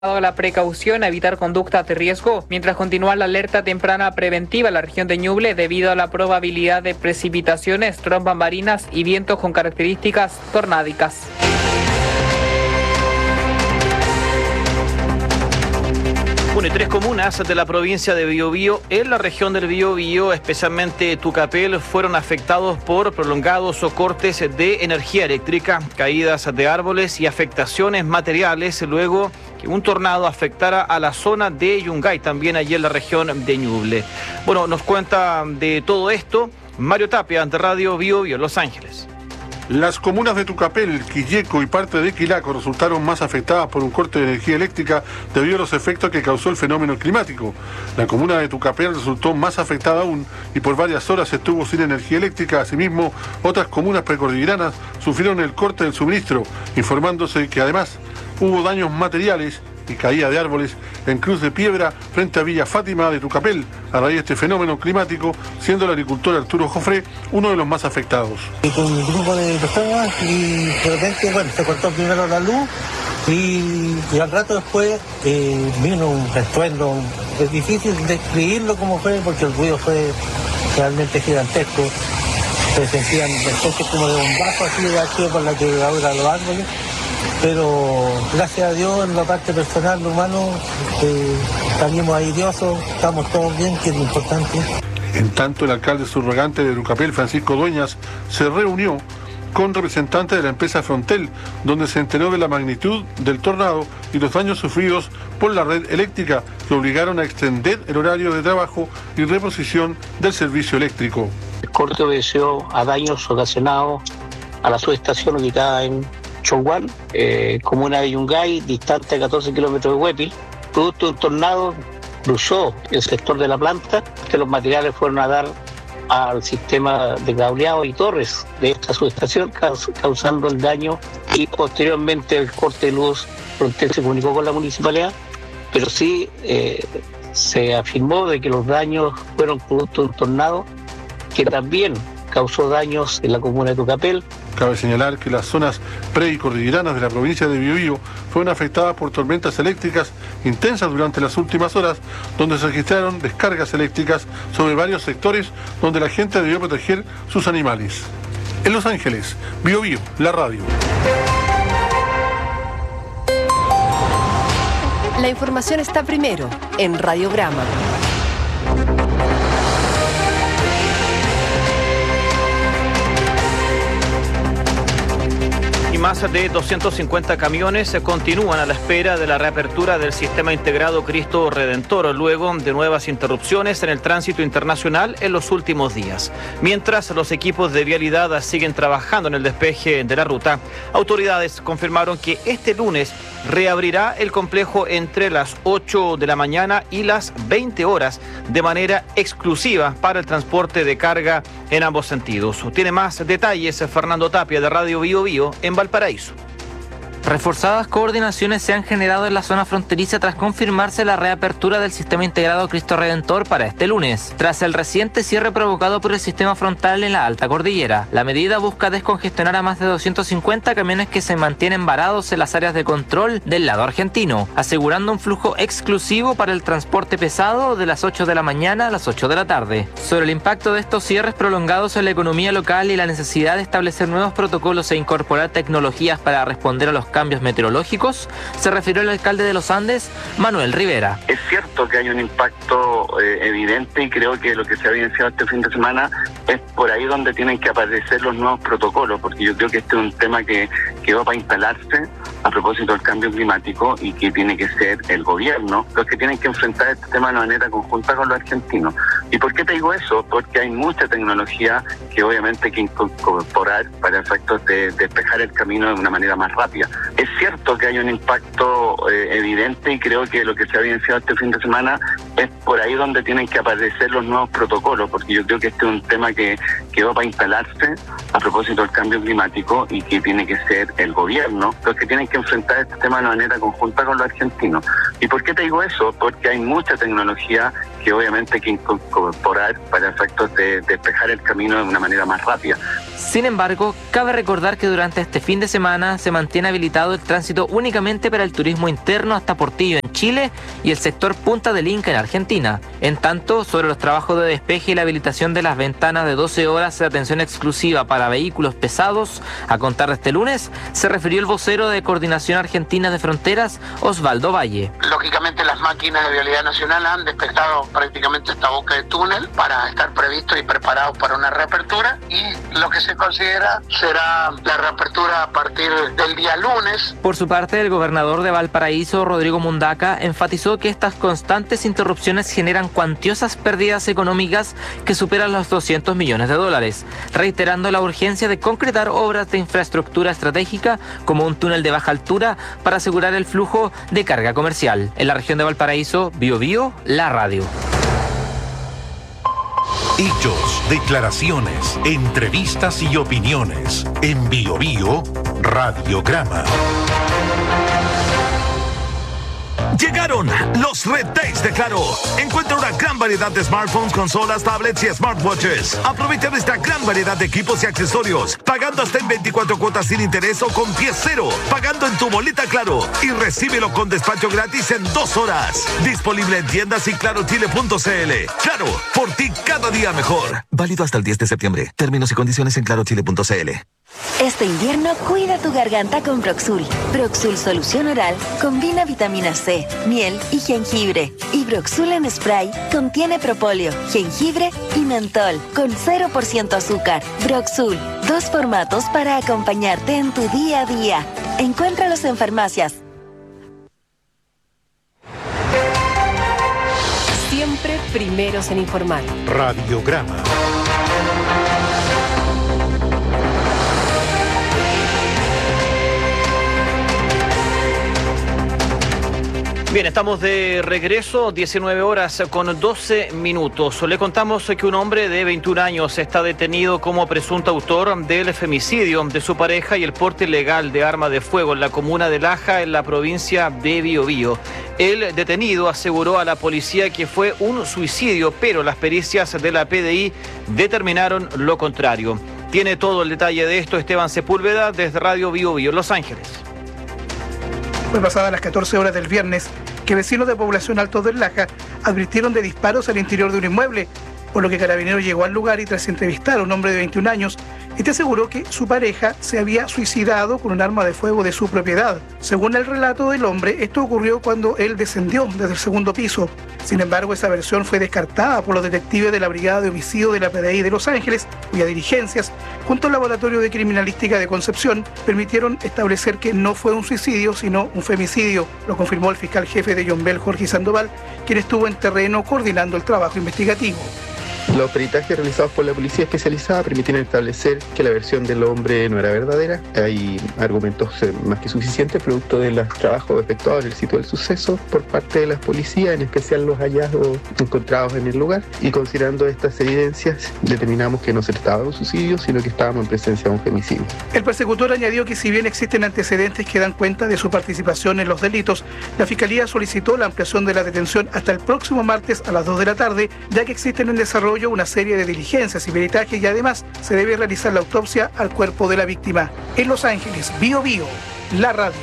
La precaución a evitar conductas de riesgo, mientras continúa la alerta temprana preventiva en la región de Ñuble debido a la probabilidad de precipitaciones, trombas marinas y vientos con características tornádicas. Bueno, y 3 comunas de la provincia de Biobío, en la región del Biobío, especialmente Tucapel, fueron afectados por prolongados cortes de energía eléctrica, caídas de árboles y afectaciones materiales luego que un tornado afectara a la zona de Yungay, también allí en la región de Ñuble. Bueno, nos cuenta de todo esto Mario Tapia, de Radio Biobío, Los Ángeles. Las comunas de Tucapel, Quilleco y parte de Quilaco resultaron más afectadas por un corte de energía eléctrica debido a los efectos que causó el fenómeno climático. La comuna de Tucapel resultó más afectada aún y por varias horas estuvo sin energía eléctrica. Asimismo, otras comunas precordilleranas sufrieron el corte del suministro, informándose que además hubo daños materiales y caída de árboles en Cruz de Piedra frente a Villa Fátima de Tucapel a raíz de este fenómeno climático, siendo el agricultor Arturo Jofré uno de los más afectados. Con un grupo de personas y de repente, se cortó primero la luz y al rato después vino un estruendo. Es difícil describirlo como fue porque el ruido fue realmente gigantesco. Se sentían especies como de bombazo así de ácido por la quebradura de los árboles. Pero gracias a Dios, en la parte personal, lo humano, salimos airiosos, estamos todos bien, que es lo importante. En tanto, el alcalde subrogante de Tucapel, Francisco Dueñas, se reunió con representantes de la empresa Frontel, donde se enteró de la magnitud del tornado y los daños sufridos por la red eléctrica, que obligaron a extender el horario de trabajo y reposición del servicio eléctrico. El corte obedeció a daños ocasionados a la subestación ubicada en Choguán, comuna de Yungay, distante a 14 kilómetros de Huepil. Producto de un tornado cruzó el sector de la planta, que los materiales fueron a dar al sistema de cableado y torres de esta subestación, causando el daño, y posteriormente el corte de luz. Frontel se comunicó con la municipalidad, pero sí se afirmó de que los daños fueron producto de un tornado que también causó daños en la comuna de Tucapel. Cabe señalar que las zonas pre- y cordilleranas de la provincia de Biobío fueron afectadas por tormentas eléctricas intensas durante las últimas horas, donde se registraron descargas eléctricas sobre varios sectores donde la gente debió proteger sus animales. En Los Ángeles, Biobío, la radio. La información está primero en Radiograma. Más de 250 camiones continúan a la espera de la reapertura del sistema integrado Cristo Redentor, luego de nuevas interrupciones en el tránsito internacional en los últimos días. Mientras los equipos de vialidad siguen trabajando en el despeje de la ruta, autoridades confirmaron que este lunes reabrirá el complejo entre las 8 de la mañana y las 20 horas de manera exclusiva para el transporte de carga en ambos sentidos. Tiene más detalles Fernando Tapia, de Radio Biobío, en Valparaíso. Reforzadas coordinaciones se han generado en la zona fronteriza tras confirmarse la reapertura del sistema integrado Cristo Redentor para este lunes, tras el reciente cierre provocado por el sistema frontal en la alta cordillera. La medida busca descongestionar a más de 250 camiones que se mantienen varados en las áreas de control del lado argentino, asegurando un flujo exclusivo para el transporte pesado de las 8 de la mañana a las 8 de la tarde. Sobre el impacto de estos cierres prolongados en la economía local y la necesidad de establecer nuevos protocolos e incorporar tecnologías para responder a los cambios meteorológicos, se refirió el alcalde de Los Andes, Manuel Rivera. Es cierto que hay un impacto evidente, y creo que lo que se ha evidenciado este fin de semana es por ahí donde tienen que aparecer los nuevos protocolos, porque yo creo que este es un tema que va para instalarse a propósito del cambio climático, y que tiene que ser el gobierno los que tienen que enfrentar este tema de manera conjunta con los argentinos. ¿Y por qué te digo eso? Porque hay mucha tecnología que obviamente hay que incorporar para efectos de despejar el camino de una manera más rápida. Es cierto que hay un impacto evidente, y creo que lo que se ha evidenciado este fin de semana es por ahí donde tienen que aparecer los nuevos protocolos, porque yo creo que este es un tema que va para instalarse a propósito del cambio climático, y que tiene que ser el gobierno los que tienen que enfrentar este tema de manera conjunta con los argentinos. ¿Y por qué te digo eso? Porque hay mucha tecnología que obviamente hay que incorporar para efectos de despejar el camino de una manera más rápida. Sin embargo, cabe recordar que durante este fin de semana se mantiene habilitado el tránsito únicamente para el turismo interno hasta Portillo en Chile y el sector Punta del Inca en Argentina. En tanto, sobre los trabajos de despeje y la habilitación de las ventanas de 12 horas de atención exclusiva para vehículos pesados, a contar de este lunes, se refirió el vocero de Coordinación Argentina de Fronteras, Osvaldo Valle. Lógicamente las máquinas de Vialidad Nacional han despejado prácticamente esta boca de túnel para estar previstos y preparados para una reapertura, y lo que se considera será la reapertura a partir del día lunes. Por su parte, el gobernador de Valparaíso, Rodrigo Mundaca, enfatizó que estas constantes interrupciones generan cuantiosas pérdidas económicas que superan los $200 millones, reiterando la urgencia de concretar obras de infraestructura estratégica como un túnel de baja altura para asegurar el flujo de carga comercial. En la región de Valparaíso, Biobío, la radio. Hechos, declaraciones, entrevistas y opiniones. En Biobío, Radiograma. Llegaron los Red Days de Claro. Encuentra una gran variedad de smartphones, consolas, tablets y smartwatches. Aprovecha esta gran variedad de equipos y accesorios, pagando hasta en 24 cuotas sin interés o con pie cero, pagando en tu boleta Claro, y recíbelo con despacho gratis en 2 horas. Disponible en tiendas y clarochile.cl. Claro, por ti cada día mejor. Válido hasta el 10 de septiembre. Términos y condiciones en clarochile.cl. Este invierno cuida tu garganta con Broxul. Broxul Solución Oral combina vitamina C, miel y jengibre. Y Broxul en spray contiene propóleo, jengibre y mentol con 0% azúcar. Broxul, 2 formatos para acompañarte en tu día a día. Encuéntralos en farmacias. Siempre primeros en informar. Radiograma. Bien, estamos de regreso, 19 horas con 12 minutos. Le contamos que un hombre de 21 años está detenido como presunto autor del femicidio de su pareja y el porte ilegal de arma de fuego en la comuna de Laja, en la provincia de Biobío. El detenido aseguró a la policía que fue un suicidio, pero las pericias de la PDI determinaron lo contrario. Tiene todo el detalle de esto Esteban Sepúlveda desde Radio Biobío, Los Ángeles. Fue pasadas las 14 horas del viernes que vecinos de población Alto del Laja advirtieron de disparos al interior de un inmueble, por lo que Carabineros llegó al lugar y tras entrevistar a un hombre de 21 años, este aseguró que su pareja se había suicidado con un arma de fuego de su propiedad. Según el relato del hombre, esto ocurrió cuando él descendió desde el segundo piso. Sin embargo, esa versión fue descartada por los detectives de la Brigada de Homicidio de la PDI de Los Ángeles, cuyas diligencias, junto al Laboratorio de Criminalística de Concepción, permitieron establecer que no fue un suicidio, sino un femicidio. Lo confirmó el fiscal jefe de Yombel, Jorge Sandoval, quien estuvo en terreno coordinando el trabajo investigativo. Los peritajes realizados por la policía especializada permitieron establecer que la versión del hombre no era verdadera. Hay argumentos más que suficientes producto de los trabajos efectuados en el sitio del suceso por parte de las policías, en especial los hallazgos encontrados en el lugar. Y considerando estas evidencias, determinamos que no se trataba de un suicidio, sino que estábamos en presencia de un femicidio. El persecutor añadió que si bien existen antecedentes que dan cuenta de su participación en los delitos, la Fiscalía solicitó la ampliación de la detención hasta el próximo martes a las 2 de la tarde, ya que existen en desarrollo una serie de diligencias y peritajes y además se debe realizar la autopsia al cuerpo de la víctima. En Los Ángeles, Biobío, la radio.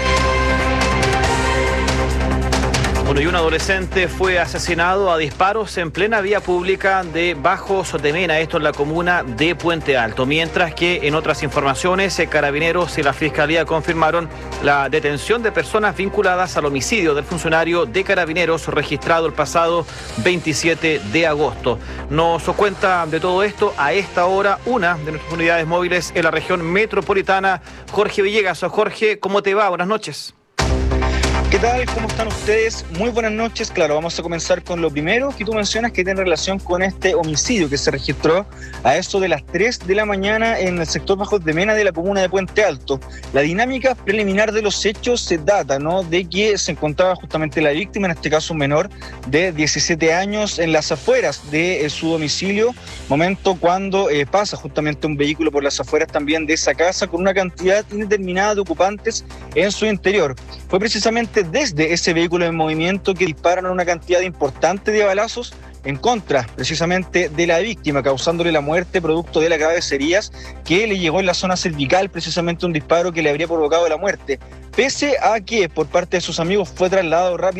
Bueno, y un adolescente fue asesinado a disparos en plena vía pública de Bajo Sotemena, esto en la comuna de Puente Alto. Mientras que en otras informaciones, Carabineros y la Fiscalía confirmaron la detención de personas vinculadas al homicidio del funcionario de Carabineros registrado el pasado 27 de agosto. Nos cuenta de todo esto a esta hora una de nuestras unidades móviles en la región metropolitana, Jorge Villegas. Jorge, ¿cómo te va? Buenas noches. ¿Qué tal? ¿Cómo están ustedes? Muy buenas noches. Claro, vamos a comenzar con lo primero que tú mencionas, que tiene relación con este homicidio que se registró a eso de las 3 de la mañana en el sector Bajo de Mena de la comuna de Puente Alto. La dinámica preliminar de los hechos se data, ¿no?, de que se encontraba justamente la víctima, en este caso un menor de 17 años, en las afueras de su domicilio, momento cuando pasa justamente un vehículo por las afueras también de esa casa con una cantidad indeterminada de ocupantes en su interior. fue precisamente desde ese vehículo en movimiento que dispararon una cantidad importante de balazos en contra precisamente de la víctima, causándole la muerte producto de las graves heridas que le llegó en la zona cervical, precisamente un disparo que le habría provocado la muerte, pese a que por parte de sus amigos fue trasladado rápidamente